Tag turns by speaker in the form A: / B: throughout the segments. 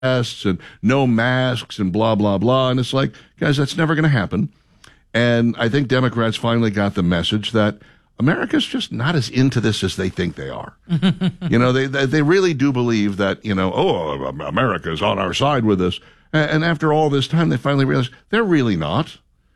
A: tests and no masks and blah, blah, blah. And it's like, guys, that's never going to happen. And I think Democrats finally got the message that America's just not as into this as they think they are. They really do believe that, America's on our side with this. And after all this time, they finally realize they're really not.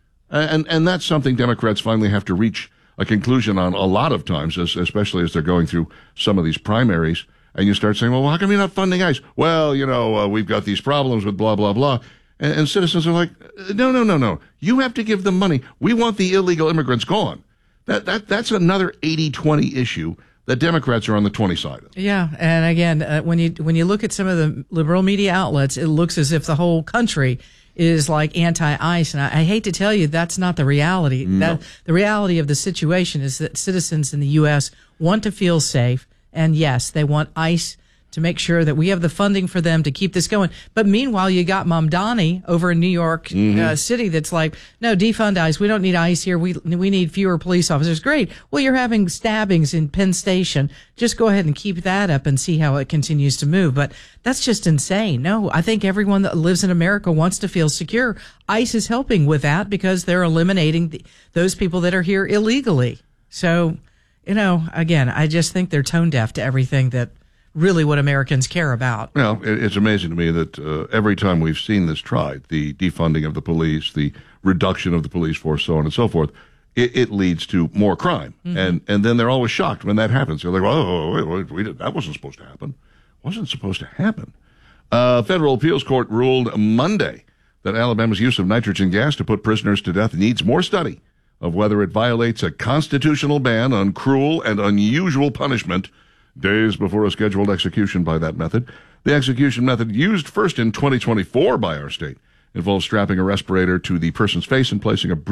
A: And that's something Democrats finally have to reach a conclusion on a lot of times, especially as they're going through some of these primaries. And you start saying, well, how come you're not funding ICE? Well, we've got these problems with blah, blah, blah. And citizens are like, no. You have to give them money. We want the illegal immigrants gone. That's another 80-20 issue that Democrats are on the 20 side of.
B: Yeah, and again, when you look at some of the liberal media outlets, it looks as if the whole country is like anti-ICE, and I hate to tell you, that's not the reality.
A: No.
B: The reality of the situation is that citizens in the U.S. want to feel safe, and yes, they want ICE to make sure that we have the funding for them to keep this going. But meanwhile, you got Mamdani over in New York City that's like, no, defund ICE. We don't need ICE here. We need fewer police officers. Great. Well, you're having stabbings in Penn Station. Just go ahead and keep that up and see how it continues to move. But that's just insane. No, I think everyone that lives in America wants to feel secure. ICE is helping with that because they're eliminating those people that are here illegally. So, again, I just think they're tone deaf to everything that really what Americans care about.
A: Well, it's amazing to me that every time we've seen this tried, the defunding of the police, the reduction of the police force, so on and so forth, it leads to more crime. Mm-hmm. And then they're always shocked when that happens. They're like, wait, that wasn't supposed to happen. Wasn't supposed to happen. Federal appeals court ruled Monday that Alabama's use of nitrogen gas to put prisoners to death needs more study of whether it violates a constitutional ban on cruel and unusual punishment days before a scheduled execution by that method. The execution method used first in 2024 by our state involves strapping a respirator to the person's face and placing a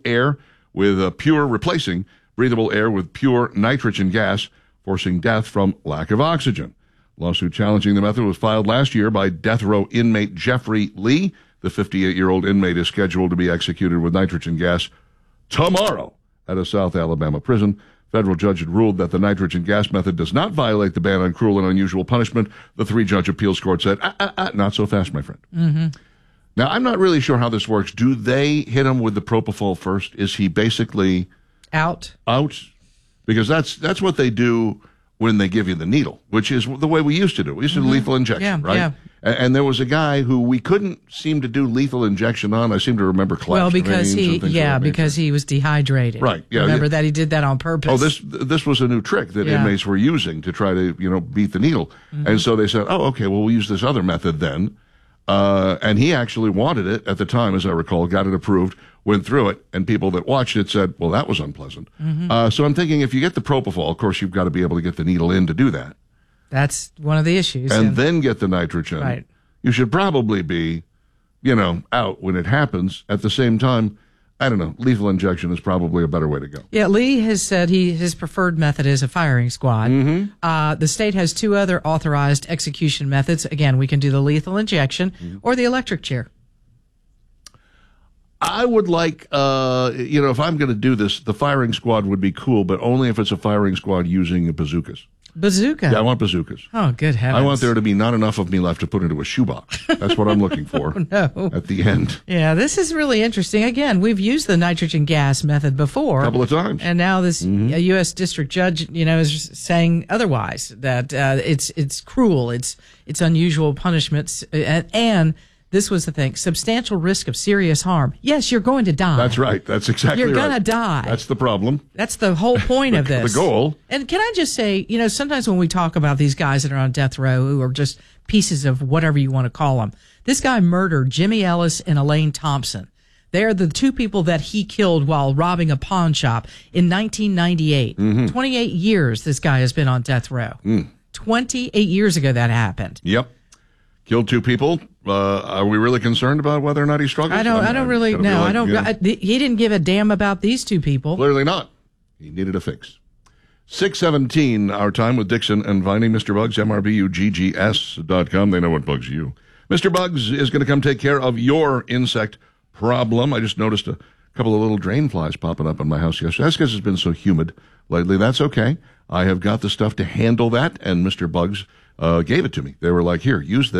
A: replacing breathable air with pure nitrogen gas, forcing death from lack of oxygen. Lawsuit challenging the method was filed last year by death row inmate Jeffrey Lee. The 58-year-old inmate is scheduled to be executed with nitrogen gas tomorrow at a South Alabama prison. Federal judge had ruled that the nitrogen gas method does not violate the ban on cruel and unusual punishment. The three-judge appeals court said, not so fast, my friend.
B: Mm-hmm.
A: Now, I'm not really sure how this works. Do they hit him with the propofol first? Is he basically
B: out?
A: Because that's what they do when they give you the needle, which is the way we used to do. We used to do lethal injection, right?
B: Yeah.
A: And there was a guy who we couldn't seem to do lethal injection on. I seem to remember collapsed.
B: Well, because he was dehydrated.
A: Right. Yeah.
B: Remember that he did that on purpose.
A: Oh, this was a new trick that inmates were using to try to beat the needle. Mm-hmm. And so they said, oh, okay, well, we'll use this other method then. And he actually wanted it at the time, as I recall, got it approved, went through it, and people that watched it said, well, that was unpleasant.
B: Mm-hmm.
A: So I'm thinking if you get the propofol, of course, you've got to be able to get the needle in to do that.
B: That's one of the issues.
A: And then get the nitrogen.
B: Right.
A: You should probably be, out when it happens. At the same time, I don't know, lethal injection is probably a better way to go.
B: Yeah, Lee has said his preferred method is a firing squad.
A: Mm-hmm.
B: The state has two other authorized execution methods. Again, we can do the lethal injection or the electric chair.
A: I would like, if I'm going to do this, the firing squad would be cool, but only if it's a firing squad using bazookas.
B: Bazooka?
A: Yeah, I want bazookas.
B: Oh, good heavens.
A: I want there to be not enough of me left to put into a shoebox. That's what I'm looking for at the end.
B: Yeah, this is really interesting. Again, we've used the nitrogen gas method before.
A: A couple of times.
B: And now this U.S. district judge, is saying otherwise, that it's cruel, it's unusual punishments, and this was the thing, substantial risk of serious harm. Yes, you're going to die.
A: That's right. That's exactly right.
B: You're going to die.
A: That's the problem.
B: That's the whole point of this.
A: The goal.
B: And can I just say, sometimes when we talk about these guys that are on death row who are just pieces of whatever you want to call them, this guy murdered Jimmy Ellis and Elaine Thompson. They are the two people that he killed while robbing a pawn shop in 1998. 28 years this guy has been on death row. 28 years ago that happened.
A: Yep. Killed two people. Are we really concerned about whether or not he struggles?
B: I don't really know. He didn't give a damn about these two people.
A: Clearly not. He needed a fix. 6:17 our time with Dixon and Viney. Mr. Bugs, MRBUGGS.com. They know what bugs you. Mr. Bugs is going to come take care of your insect problem. I just noticed a couple of little drain flies popping up in my house yesterday. That's because it's been so humid lately. That's okay. I have got the stuff to handle that, and Mr. Bugs gave it to me. They were like, here, use this.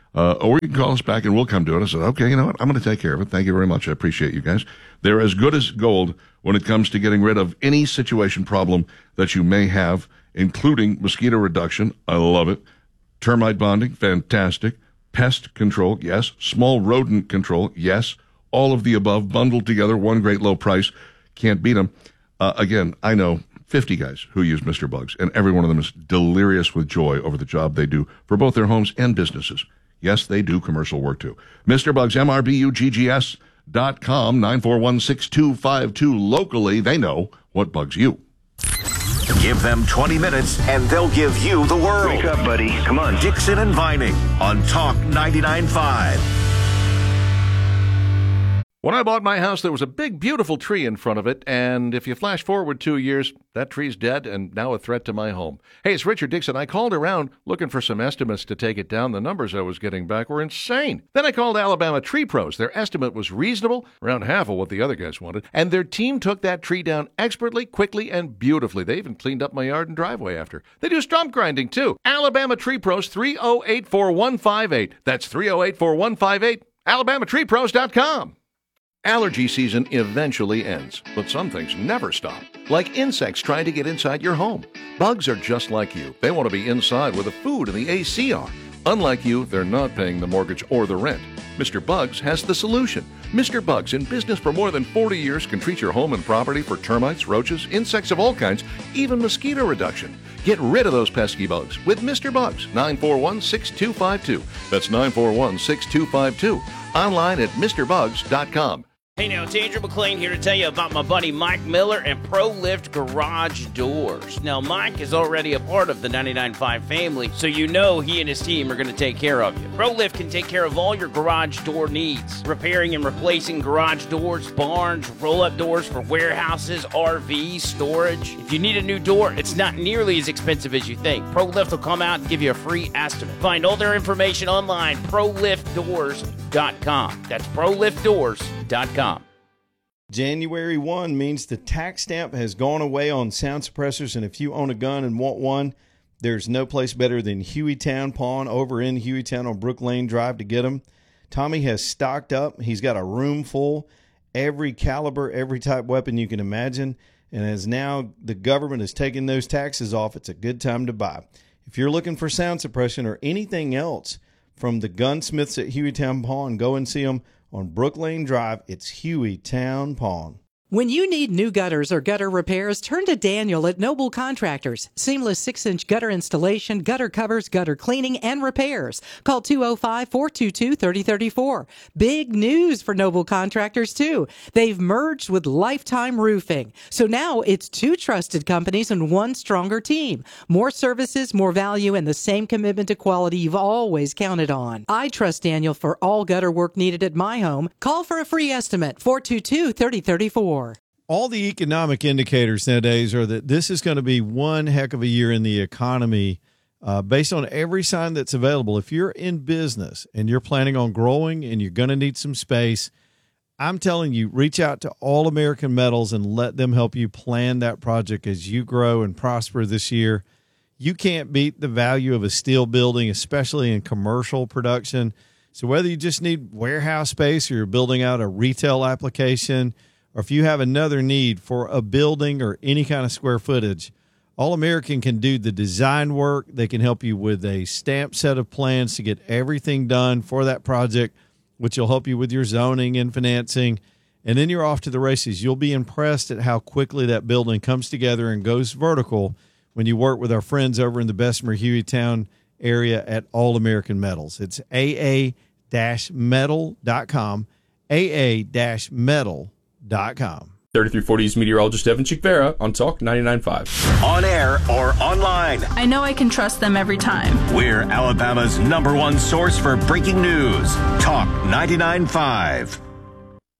A: Or you can call us back and we'll come do it. I said, okay, you know what? I'm going to take care of it. Thank you very much. I appreciate you guys. They're as good as gold when it comes to getting rid of any situation problem that you may have, including mosquito reduction. I love it. Termite bonding, fantastic. Pest control, yes. Small rodent control, yes. All of the above bundled together, one great low price. Can't beat them. Again, I know 50 guys who use Mr. Bugs, and every one of them is delirious with joy over the job they do for both their homes and businesses. Yes, they do commercial work too. Mr. Bugs, MRBUGGS.com, 941-6252. Locally, they know what bugs you.
C: Give them 20 minutes and they'll give you the world.
D: Wake up, buddy. Come on.
C: Dixon and Vining on Talk 99.5.
E: When I bought my house, there was a big, beautiful tree in front of it, and if you flash forward 2 years, that tree's dead and now a threat to my home. Hey, it's Richard Dixon. I called around looking for some estimates to take it down. The numbers I was getting back were insane. Then I called Alabama Tree Pros. Their estimate was reasonable, around half of what the other guys wanted, and their team took that tree down expertly, quickly, and beautifully. They even cleaned up my yard and driveway after. They do stump grinding, too. Alabama Tree Pros, 308-4158. That's 308-4158. AlabamaTreePros.com. Allergy season eventually ends, but some things never stop, like insects trying to get inside your home. Bugs are just like you. They want to be inside where the food and the AC are. Unlike you, they're not paying the mortgage or the rent. Mr. Bugs has the solution. Mr. Bugs, in business for more than 40 years, can treat your home and property for termites, roaches, insects of all kinds, even mosquito reduction. Get rid of those pesky bugs with Mr. Bugs, 941-6252. That's 941-6252. Online at MrBugs.com.
F: Hey now, it's Andrew McLean here to tell you about my buddy Mike Miller and ProLift Garage Doors. Now, Mike is already a part of the 99.5 family, so you know he and his team are going to take care of you. ProLift can take care of all your garage door needs, repairing and replacing garage doors, barns, roll-up doors for warehouses, RVs, storage. If you need a new door, it's not nearly as expensive as you think. ProLift will come out and give you a free estimate. Find all their information online, ProLiftDoors.com. That's ProLiftDoors.com.
G: January 1 means the tax stamp has gone away on sound suppressors, and if you own a gun and want one, there's no place better than Hueytown Pawn over in Hueytown on Brook Lane Drive to get them. Tommy has stocked up. He's got a room full, every caliber, every type weapon you can imagine, and as now the government is taking those taxes off, it's a good time to buy. If you're looking for sound suppression or anything else from the gunsmiths at Hueytown Pawn, go and see them on Brook Lane Drive. It's Hueytown Pawn.
B: When you need new gutters or gutter repairs, turn to Daniel at Noble Contractors. Seamless 6-inch gutter installation, gutter covers, gutter cleaning, and repairs. Call 205-422-3034. Big news for Noble Contractors, too. They've merged with Lifetime Roofing. So now it's two trusted companies and one stronger team. More services, more value, and the same commitment to quality you've always counted on. I trust Daniel for all gutter work needed at my home. Call for a free estimate, 422-3034.
G: All the economic indicators nowadays are that this is going to be one heck of a year in the economy based on every sign that's available. If you're in business and you're planning on growing and you're going to need some space, I'm telling you, reach out to All American Metals and let them help you plan that project as you grow and prosper this year. You can't beat the value of a steel building, especially in commercial production. So whether you just need warehouse space or you're building out a retail application, or if you have another need for a building or any kind of square footage, All American can do the design work. They can help you with a stamped set of plans to get everything done for that project, which will help you with your zoning and financing. And then you're off to the races. You'll be impressed at how quickly that building comes together and goes vertical when you work with our friends over in the Bessemer Hueytown area at All American Metals. It's aa-metal.com, aa-metal.com.
H: 3340's meteorologist Evan Chikvera on Talk 99.5.
C: On air or online,
I: I know I can trust them every time.
C: we're Alabama's #1 source for breaking news. Talk 99.5.